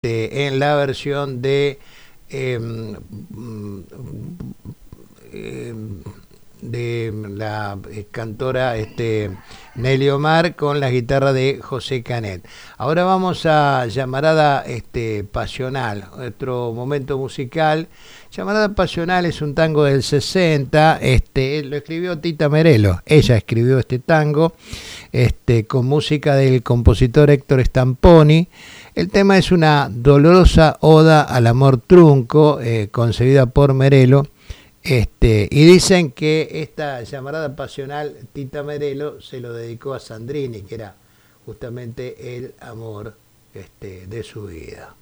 en la versión de la cantora Nelly Omar con la guitarra de José Canet. Ahora vamos a Llamarada Pasional, otro momento musical. Llamarada Pasional es un tango del 60, lo escribió Tita Merelo. Ella escribió este tango con música del compositor Héctor Stamponi. El tema es una dolorosa oda al amor trunco, concebida por Merelo. Y dicen que esta Llamarada Pasional Tita Merelo se lo dedicó a Sandrini, que era justamente el amor de su vida.